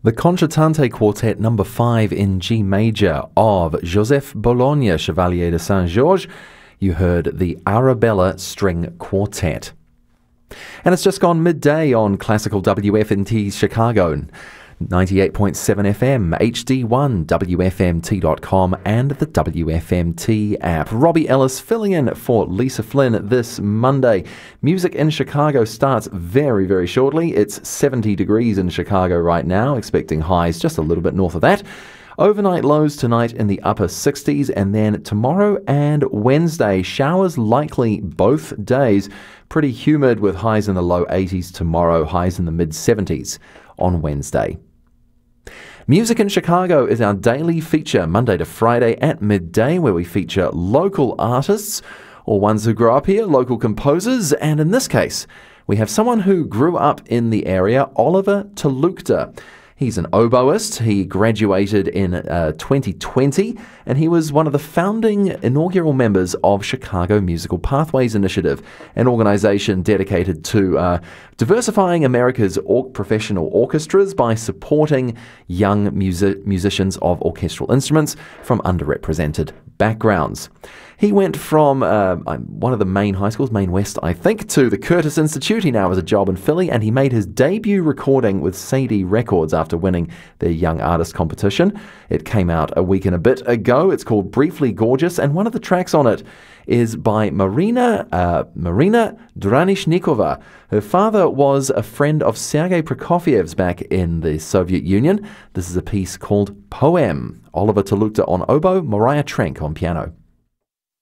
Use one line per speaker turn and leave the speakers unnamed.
The Concertante Quartet number 5 in G major of Joseph Bologna, Chevalier de Saint-Georges. You heard the Arabella String Quartet. And it's just gone midday on Classical WFMT Chicago. 98.7 FM, HD1, WFMT.com and the WFMT app. Robbie Ellis filling in for Lisa Flynn this Monday. Music in Chicago starts very, very shortly. It's 70 degrees in Chicago right now, expecting highs just a little bit north of that. Overnight lows tonight in the upper 60s, and then tomorrow and Wednesday, showers likely both days. Pretty humid with highs in the low 80s tomorrow, highs in the mid 70s on Wednesday. Music in Chicago is our daily feature, Monday to Friday at midday, where we feature local artists or ones who grew up here, local composers, and in this case, we have someone who grew up in the area, Oliver Tulukta. He's an oboist. He graduated in 2020, and he was one of the founding inaugural members of Chicago Musical Pathways Initiative, an organization dedicated to diversifying America's professional orchestras by supporting young musicians of orchestral instruments from underrepresented backgrounds. He went from one of the main high schools, Maine West, I think, to the Curtis Institute. He now has a job in Philly, and he made his debut recording with Sadie Records after winning their Young Artist competition. It came out a week and a bit ago. It's called Briefly Gorgeous, and one of the tracks on it is by Marina Dranishnikova. Her father was a friend of Sergei Prokofiev's back in the Soviet Union. This is a piece called Poem. Oliver Tulukta on oboe, Mariah Trenk on piano.